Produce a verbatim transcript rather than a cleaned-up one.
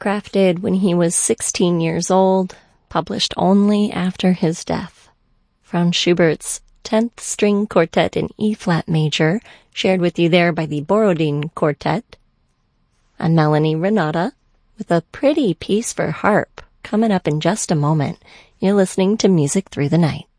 crafted when he was sixteen years old, published only after his death. Franz Schubert's tenth String Quartet in E-flat major, shared with you there by the Borodin Quartet. I'm Melanie Renata with a pretty piece for harp coming up in just a moment. You're listening to Music Through the Night.